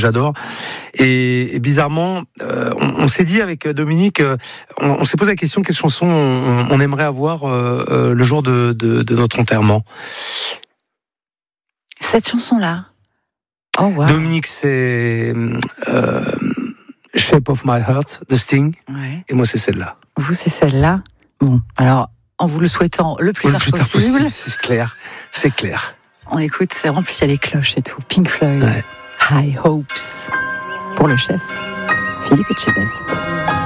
j'adore. Et bizarrement, on s'est dit avec Dominique, on s'est posé la question quelle chanson on aimerait avoir le jour de notre enterrement. Cette chanson-là. Oh wow. Dominique, c'est Shape of My Heart de Sting. Ouais. Et moi, c'est celle-là. Vous, c'est celle-là. Bon, alors, en vous le souhaitant le plus tard possible. C'est clair, c'est clair. On écoute, c'est rempli, il y a les cloches et tout. Pink Floyd, ouais. High Hopes. Pour le chef, Philippe Etchebest.